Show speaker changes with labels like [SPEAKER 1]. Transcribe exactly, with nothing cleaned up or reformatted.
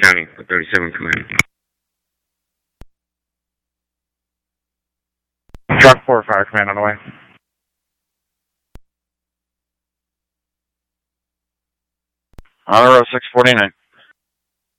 [SPEAKER 1] County, thirty-seven command.
[SPEAKER 2] Truck four, fire command on the way. On the road, six forty-nine.